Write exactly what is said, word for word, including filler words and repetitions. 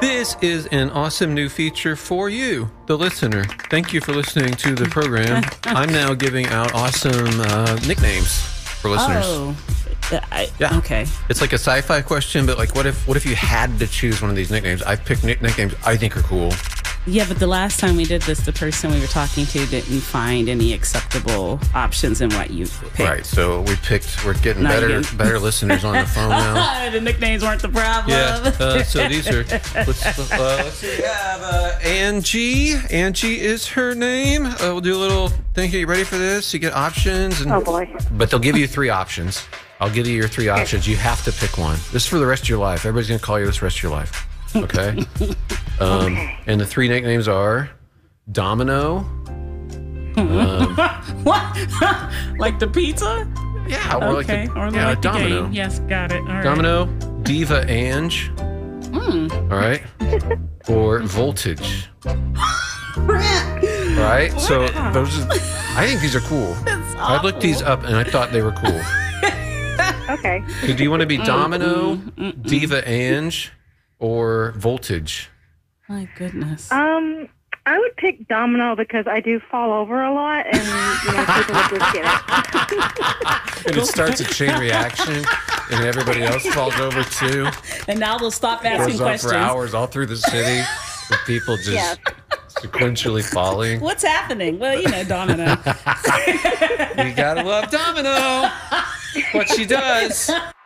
This is an awesome new feature for you, the listener. Thank you for listening to the program. I'm now giving out awesome uh, nicknames for listeners. Oh, I, yeah. Okay. It's like a sci-fi question, but like, what if what if you had to choose one of these nicknames? I've picked nick- nicknames I think are cool. Yeah, but the last time we did this, the person we were talking to didn't find any acceptable options in what you picked. Right, so we picked, we're getting Not better again. better listeners on the phone now. The nicknames weren't the problem. Yeah, uh, so these are, let's, uh, let's see, we have uh, Angie. Angie is her name. Uh, we'll do a little thing here. You ready for this? You get options. And, Oh, boy. But they'll give you three options. I'll give you your three options. You have to pick one. This is for the rest of your life. Everybody's going to call you this the rest of your life. Okay? um, Okay. And the three nicknames are Domino. Um, What? Like the pizza? yeah, or like Okay. the, or yeah, like the Domino. game. Yes, got it. All right. Domino, Diva Ange. Mm. All right. Or Voltage. All right. So those are, I think these are cool. I looked these up and I thought they were cool. Okay. So do you want to be Domino, Diva Ange, or Voltage? My goodness. Um, I would pick Domino because I do fall over a lot, and you know people would just get it. And it starts a chain reaction, and everybody else falls over too. And now they'll stop asking Goes on questions. for hours all through the city with people just Yes. sequentially falling. What's happening? Well, you know, Domino. You gotta love Domino. What she does.